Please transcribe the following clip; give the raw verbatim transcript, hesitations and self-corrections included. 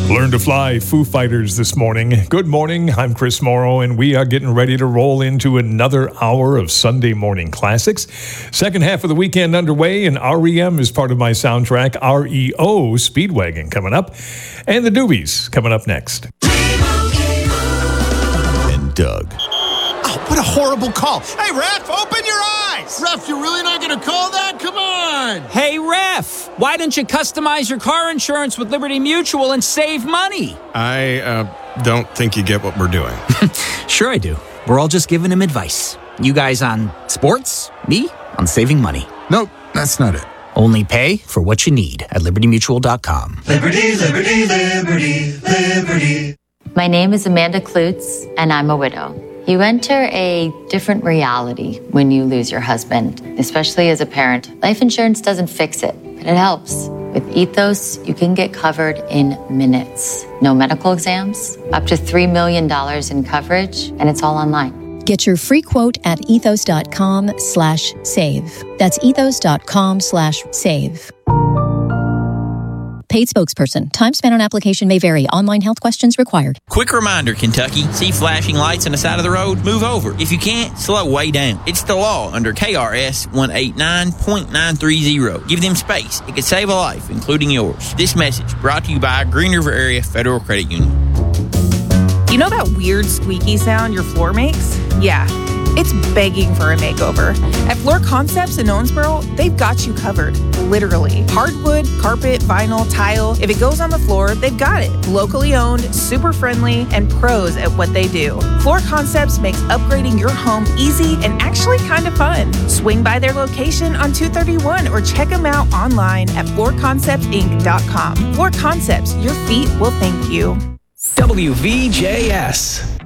Learn to Fly, Foo Fighters this morning. Good morning, I'm Chris Morrow, and we are getting ready to roll into another hour of Sunday morning classics. Second half of the weekend underway, and R E M is part of my soundtrack. R E O Speedwagon coming up, and the Doobies coming up next. And Doug. Oh, what a horrible call. Hey, ref, open your eyes. Ref, you're really not going to call that? Come on. Hey, ref, why don't you customize your car insurance with Liberty Mutual and save money? I uh, don't think you get what we're doing. Sure I do. We're all just giving him advice. You guys on sports, me on saving money. Nope, that's not it. Only pay for what you need at liberty mutual dot com. Liberty, liberty, liberty, liberty. My name is Amanda Klutz, and I'm a widow. You enter a different reality when you lose your husband, especially as a parent. Life insurance doesn't fix it, but it helps. With Ethos, you can get covered in minutes. No medical exams, up to three million dollars in coverage, and it's all online. Get your free quote at ethos.com slash save. That's ethos.com slash save. Paid spokesperson. Time spent on application may vary. Online health questions required. Quick reminder, Kentucky. See flashing lights on the side of the road? Move over. If you can't, slow way down. It's the law under K R S one eighty-nine point nine three zero. Give them space. It could save a life, including yours. This message brought to you by Green River Area Federal Credit Union. You know that weird squeaky sound your floor makes? Yeah, it's begging for a makeover. At Floor Concepts in Owensboro, they've got you covered, literally. Hardwood, carpet, vinyl, tile. If it goes on the floor, they've got it. Locally owned, super friendly, and pros at what they do. Floor Concepts makes upgrading your home easy and actually kind of fun. Swing by their location on two thirty-one or check them out online at floor concepts inc dot com. Floor Concepts, your feet will thank you. W V J S.